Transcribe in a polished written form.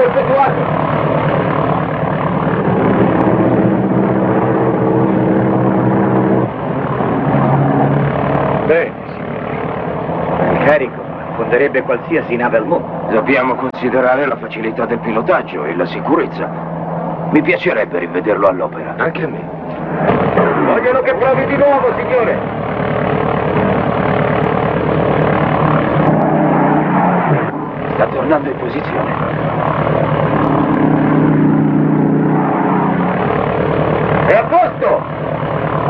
Compito effettuato. Bene, signore. Il carico affonderebbe qualsiasi nave al mondo. Dobbiamo considerare la facilità del pilotaggio e la sicurezza. Mi piacerebbe rivederlo all'opera. Anche a me. Vogliono che provi di nuovo, signore. Sta tornando in posizione.